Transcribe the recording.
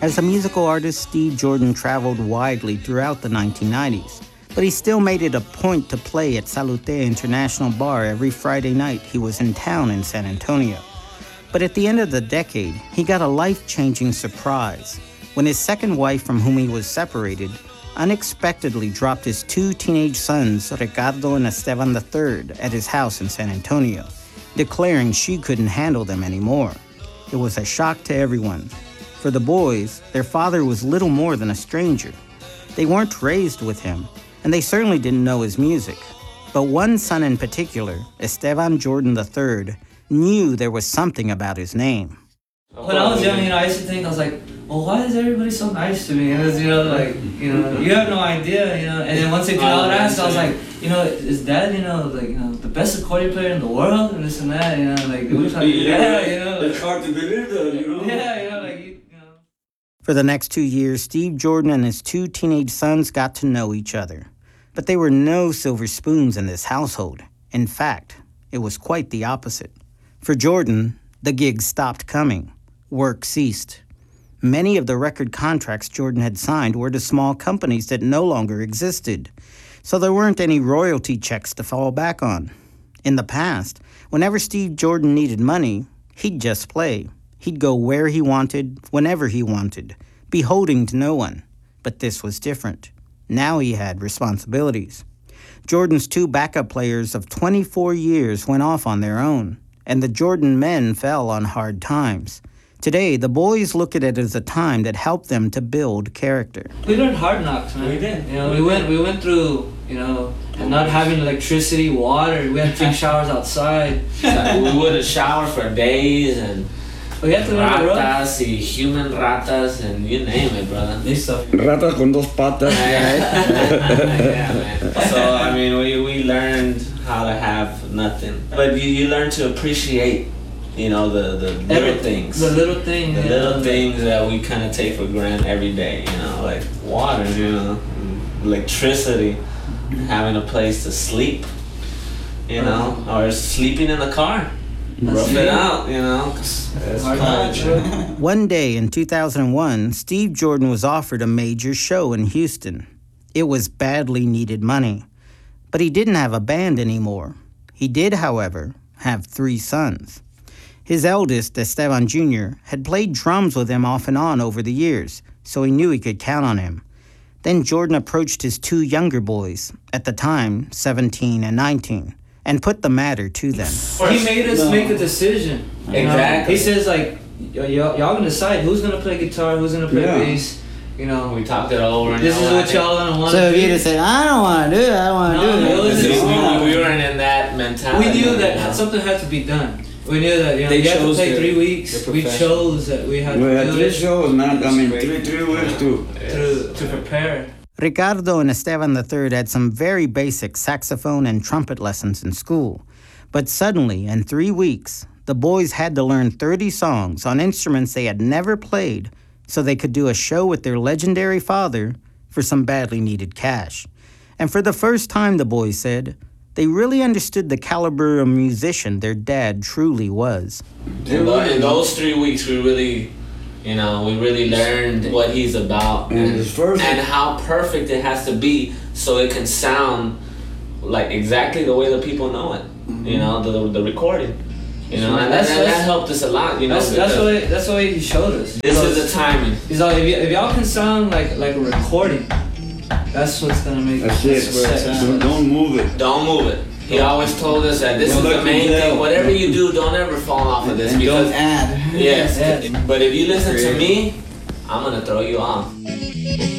As a musical artist, Steve Jordan traveled widely throughout the 1990s, but he still made it a point to play at Salute International Bar every Friday night he was in town in San Antonio. But at the end of the decade, he got a life-changing surprise when his second wife, from whom he was separated, unexpectedly dropped his two teenage sons, Ricardo and Esteban III, at his house in San Antonio, declaring she couldn't handle them anymore. It was a shock to everyone. For the boys, their father was little more than a stranger. They weren't raised with him, and they certainly didn't know his music. But one son in particular, Esteban Jordan III, knew there was something about his name. When I was young, I used to think, I was like, well, why is everybody so nice to me? And it's, you have no idea, And then once they did all that, so I was like, is Dad, the best accordion player in the world, and this and that, It's hard to believe that, Yeah, For the next 2 years, Steve Jordan and his two teenage sons got to know each other. But they were no silver spoons in this household. In fact, it was quite the opposite. For Jordan, the gigs stopped coming. Work ceased. Many of the record contracts Jordan had signed were to small companies that no longer existed, so there weren't any royalty checks to fall back on. In the past, whenever Steve Jordan needed money, he'd just play. He'd go where he wanted, whenever he wanted, beholden to no one. But this was different. Now he had responsibilities. Jordan's two backup players of 24 years went off on their own, and the Jordan men fell on hard times. Today, the boys look at it as a time that helped them to build character. We learned hard knocks, man. We did. We went through, not having electricity, water. We had to take showers outside. We wouldn't shower for days, and we had to learn the ropes. ratas y human ratas, and you name it, brother. This stuff. Ratas con dos patas. Yeah, man. So, we learned how to have nothing. But you learn to appreciate, the little things. The little things. The little things that we kind of take for granted every day, like water, electricity, having a place to sleep, or sleeping in the car. Rough it out, It's college. One day in 2001, Steve Jordan was offered a major show in Houston. It was badly needed money. But he didn't have a band anymore. He did, however, have 3 sons. His eldest, Esteban Jr., had played drums with him off and on over the years, so he knew he could count on him. Then Jordan approached his 2 younger boys, at the time 17 and 19, and put the matter to them. He made us make a decision. Exactly. He says, y'all gonna decide who's gonna play guitar, who's gonna play bass. We talked it over. And this is what y'all gonna want. So if you'd have said, I don't want to do it, I don't want to do it. We weren't in that mentality. We knew that something had to be done. We knew that you had to play 3 weeks. We chose that we had to do 3 it. shows, 3 weeks to prepare. Ricardo and Esteban III had some very basic saxophone and trumpet lessons in school. But suddenly, in 3 weeks, the boys had to learn 30 songs on instruments they had never played so they could do a show with their legendary father for some badly needed cash. And for the first time, the boys said, they really understood the caliber of musician their dad truly was. In those 3 weeks, we really learned what he's about and how perfect it has to be so it can sound like exactly the way the people know it. The recording. And that helped us a lot. That's the way he showed us. This is the timing. He's like, if y'all can sound like a recording, that's what's gonna make it. Don't move it. Don't move it. He always told us that this is the main thing. Whatever you do, don't ever fall off of this. Because, don't add. Yes. But if you listen to me, I'm gonna throw you off.